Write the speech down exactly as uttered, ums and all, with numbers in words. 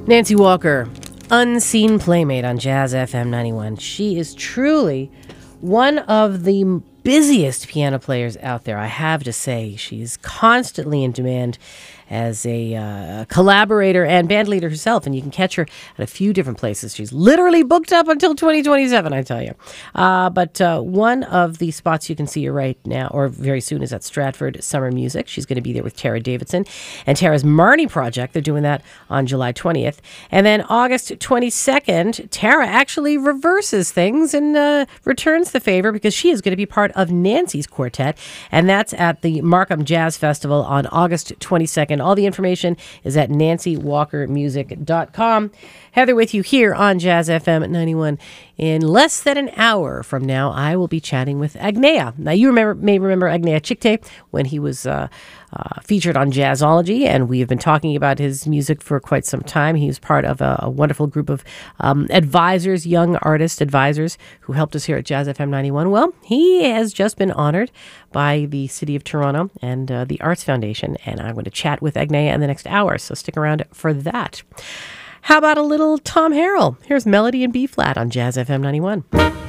Nancy Walker, Unseen Playmate on Jazz F M ninety-one. She is truly one of the busiest piano players out there, I have to say. She's constantly in demand as a uh, collaborator and band leader herself, and you can catch her at a few different places. She's literally booked up until twenty twenty-seven, I tell you. Uh, but uh, one of the spots you can see her right now, or very soon, is at Stratford Summer Music. She's going to be there with Tara Davidson and Tara's Marnie Project. They're doing that on July twentieth. And then August twenty-second, Tara actually reverses things and uh, returns the favor because she is going to be part of Nancy's quartet, and that's at the Markham Jazz Festival on August twenty-second. All the information is at nancy walker music dot com. Heather with you here on Jazz F M ninety-one. In less than an hour from now, I will be chatting with Agnea. Now, you remember, may remember Agnea Chikte when he was uh, uh, featured on Jazzology, and we have been talking about his music for quite some time. He was part of a, a wonderful group of um, advisors, young artist advisors, who helped us here at Jazz F M ninety-one. Well, he has just been honored by the City of Toronto and uh, the Arts Foundation, and I'm going to chat with Agnea in the next hour, so stick around for that. How about a little Tom Harrell? Here's Melody in B-flat on Jazz F M ninety-one.